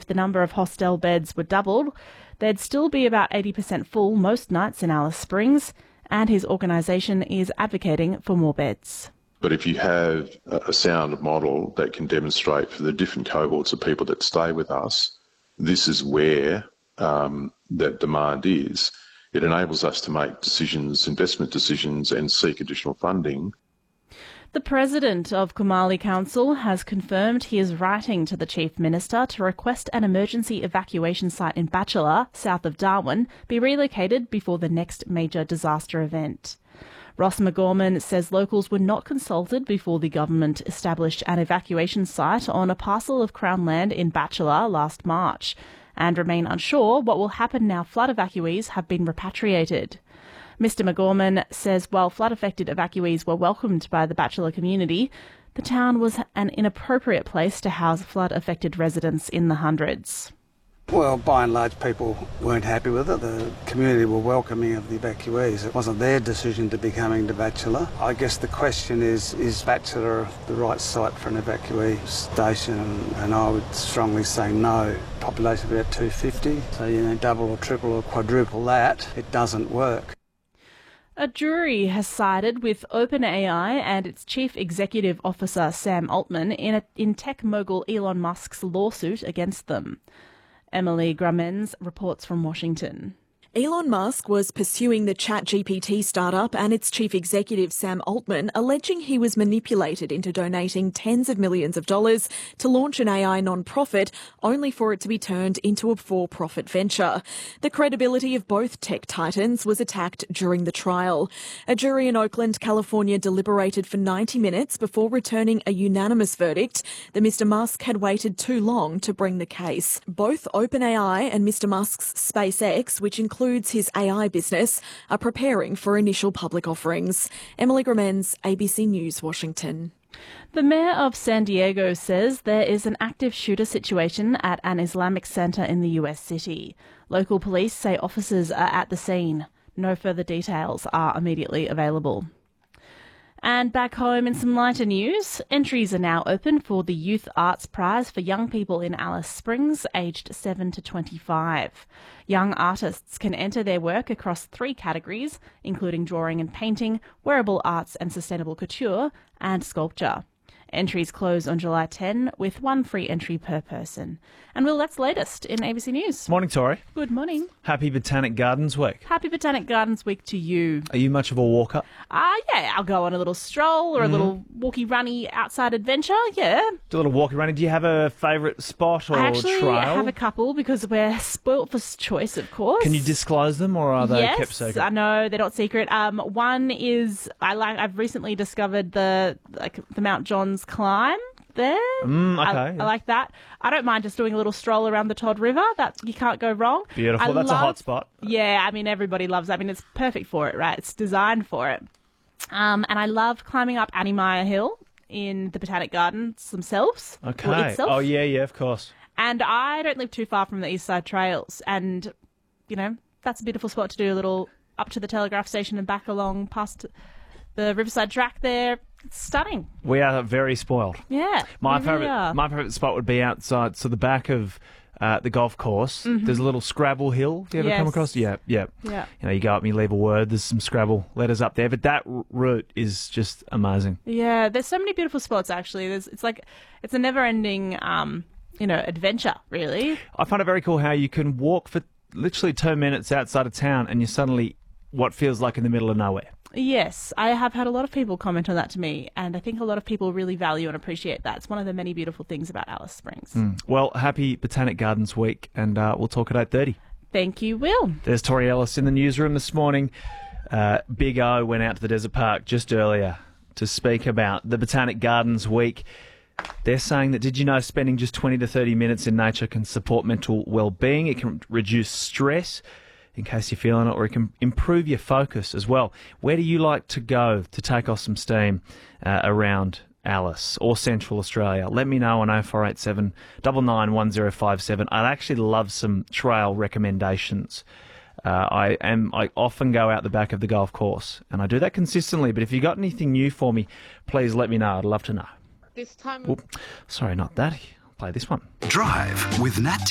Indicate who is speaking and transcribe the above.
Speaker 1: if the number of hostel beds were doubled, they'd still be about 80% full most nights in Alice Springs, and his organisation is advocating for more beds.
Speaker 2: But if you have a sound model that can demonstrate for the different cohorts of people that stay with us, this is where that demand is. It enables us to make decisions, investment decisions, and seek additional funding.
Speaker 1: The President of Kumali Council has confirmed he is writing to the Chief Minister to request an emergency evacuation site in Batchelor, south of Darwin, be relocated before the next major disaster event. Ross McGorman says locals were not consulted before the government established an evacuation site on a parcel of Crown land in Batchelor last March, and remain unsure what will happen now flood evacuees have been repatriated. Mr McGorman says while flood-affected evacuees were welcomed by the Batchelor community, the town was an inappropriate place to house flood-affected residents in the hundreds.
Speaker 3: Well, by and large, people weren't happy with it. The community were welcoming of the evacuees. It wasn't their decision to be coming to Batchelor. I guess the question is Batchelor the right site for an evacuee station? And I would strongly say no. Population of about 250, so double or triple or quadruple that, it doesn't work.
Speaker 1: A jury has sided with OpenAI and its chief executive officer Sam Altman in tech mogul Elon Musk's lawsuit against them. Emily Gramenz reports from Washington.
Speaker 4: Elon Musk was pursuing the ChatGPT startup and its chief executive Sam Altman, alleging he was manipulated into donating tens of millions of dollars to launch an AI non-profit, only for it to be turned into a for-profit venture. The credibility of both tech titans was attacked during the trial. A jury in Oakland, California deliberated for 90 minutes before returning a unanimous verdict that Mr Musk had waited too long to bring the case. Both OpenAI and Mr Musk's SpaceX, which includes his AI business, are preparing for initial public offerings. Emily Gramenz, ABC News, Washington.
Speaker 1: The mayor of San Diego says there is an active shooter situation at an Islamic center in the US city. Local police say officers are at the scene. No further details are immediately available. And back home in some lighter news, entries are now open for the Youth Arts Prize for young people in Alice Springs, aged 7 to 25. Young artists can enter their work across 3 categories, including drawing and painting, wearable arts and sustainable couture, and sculpture. Entries close on July 10, with 1 free entry per person. And Will, that's the latest in ABC News.
Speaker 5: Morning, Tori.
Speaker 1: Good morning.
Speaker 5: Happy Botanic Gardens Week.
Speaker 1: Happy Botanic Gardens Week to you.
Speaker 5: Are you much of a walker?
Speaker 1: Yeah, I'll go on a little stroll or a little walky-runny outside adventure, yeah.
Speaker 5: Do a little walking running. Do you have a favourite spot or
Speaker 1: I actually
Speaker 5: trail?
Speaker 1: have a couple because we're spoilt for choice, of course.
Speaker 5: Can you disclose them or are they
Speaker 1: yes,
Speaker 5: kept secret?
Speaker 1: I know, they're not secret. One is, I've recently discovered the Mount John's climb there.
Speaker 5: Okay.
Speaker 1: I like that. I don't mind just doing a little stroll around the Todd River. That you can't go wrong.
Speaker 5: Beautiful. That's a hot spot.
Speaker 1: Yeah, I mean, everybody loves it. I mean, it's perfect for it, right? It's designed for it. And I love climbing up Annie Meyer Hill in the Botanic Gardens themselves.
Speaker 5: Okay.
Speaker 1: Or itself.
Speaker 5: Oh, yeah, of course.
Speaker 1: And I don't live too far from the East Side Trails. And, that's a beautiful spot to do a little up to the Telegraph Station and back along past the Riverside Track there. It's stunning.
Speaker 5: We are very spoiled.
Speaker 1: Yeah.
Speaker 5: My favourite spot would be outside, so the back of the golf course. There's a little Scrabble hill. Have you ever come across? Yeah. You go up and you leave a word. There's some Scrabble letters up there, but that route is just amazing.
Speaker 1: Yeah, there's so many beautiful spots actually. It's a never-ending adventure, really.
Speaker 5: I find it very cool how you can walk for literally 2 minutes outside of town and you're suddenly what feels like in the middle of nowhere.
Speaker 1: Yes, I have had a lot of people comment on that to me, and I think a lot of people really value and appreciate that. It's one of the many beautiful things about Alice Springs.
Speaker 5: Well, happy Botanic Gardens Week, and we'll talk at 8:30.
Speaker 1: Thank you, Will.
Speaker 5: There's Tori Ellis in the newsroom this morning. Big O went out to the Desert Park just earlier to speak about the Botanic Gardens Week. They're saying that, did you know spending just 20 to 30 minutes in nature can support mental well-being? It can reduce stress, in case you're feeling it, or it can improve your focus as well. Where do you like to go to take off some steam around Alice or Central Australia? Let me know on 0487 991057. I'd actually love some trail recommendations. I often go out the back of the golf course, and I do that consistently, but if you got anything new for me, please let me know. I'd love to know.
Speaker 6: This time...
Speaker 5: Sorry, not that. I'll play this one.
Speaker 7: Drive with Nat